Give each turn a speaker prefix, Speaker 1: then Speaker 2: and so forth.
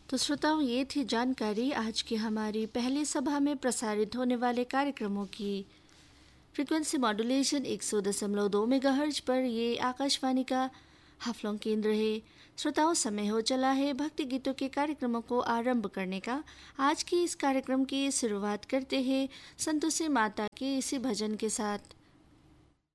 Speaker 1: तो श्रोताओं, ये थी जानकारी आज की हमारी पहली सभा में प्रसारित होने वाले कार्यक्रमों की। फ्रीक्वेंसी मॉड्यूलेशन 100.2 मेगाहर्ट्ज पर ये आकाशवाणी का हाफलोंग केंद्र है। श्रोताओं, समय हो चला है भक्ति गीतों के कार्यक्रमों को आरंभ करने का। आज की इस कार्यक्रम की शुरुआत करते हैं संतोषी माता के इसी भजन के साथ।